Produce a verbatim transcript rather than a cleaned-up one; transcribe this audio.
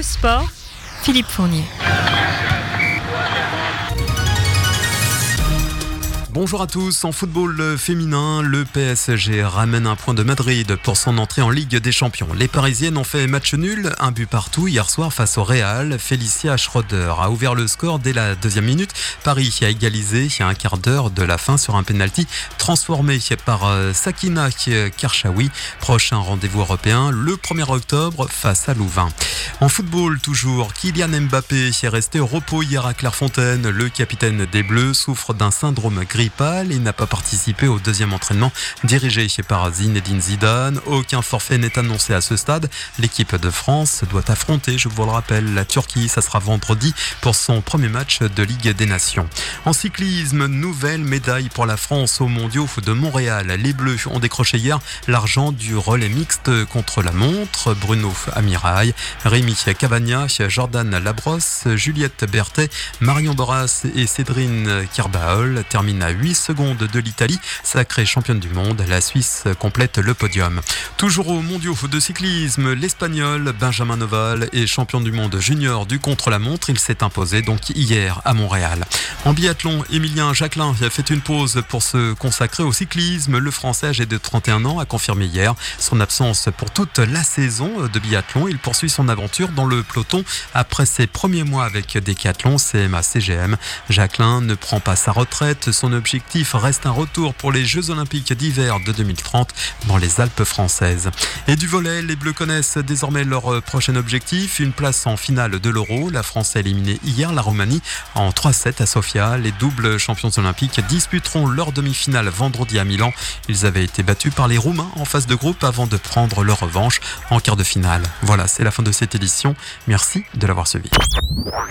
le sport, Philippe Fournier. Bonjour à tous. En football féminin, le P S G ramène un point de Madrid pour son entrée en Ligue des Champions. Les Parisiennes ont fait match nul, un but partout hier soir face au Real. Félicia Schroeder a ouvert le score dès la deuxième minute. Paris a égalisé à un quart d'heure de la fin sur un penalty transformé par Sakina Karchaoui. Prochain rendez-vous européen le premier octobre face à Louvain. En football toujours, Kylian Mbappé est resté au repos hier à Clairefontaine. Le capitaine des Bleus souffre d'un syndrome grippal. Il n'a pas participé au deuxième entraînement dirigé par Zinedine Zidane. Aucun forfait n'est annoncé à ce stade. L'équipe de France doit affronter, je vous le rappelle, la Turquie. Ça sera vendredi pour son premier match de Ligue des Nations. En cyclisme, nouvelle médaille pour la France aux mondiaux de Montréal. Les Bleus ont décroché hier l'argent du relais mixte contre la montre. Bruno Amirail, Rémi Cavagna, Jordan Labrosse, Juliette Berthet, Marion Boras et Cédrine Carbaol terminent à huit secondes de l'Italie, sacrée championne du monde. La Suisse complète le podium. Toujours aux mondiaux de cyclisme, l'Espagnol Benjamin Noval est champion du monde junior du contre-la-montre. Il s'est imposé donc hier à Montréal. En biathlon, Émilien Jacquelin a fait une pause pour se consacrer au cyclisme. Le Français âgé de trente et un ans a confirmé hier son absence pour toute la saison de biathlon. Il poursuit son aventure dans le peloton après ses premiers mois avec Décathlon, C M A C G M. Jacquelin ne prend pas sa retraite. Son objectif reste un retour pour les Jeux Olympiques d'hiver de deux mille trente dans les Alpes françaises. Et du volley, les Bleus connaissent désormais leur prochain objectif, une place en finale de l'Euro. La France a éliminé hier la Roumanie en trois sept à Sofia. Les doubles champions olympiques disputeront leur demi-finale vendredi à Milan. Ils avaient été battus par les Roumains en phase de groupe avant de prendre leur revanche en quart de finale. Voilà, c'est la fin de cette édition. Merci de l'avoir suivi.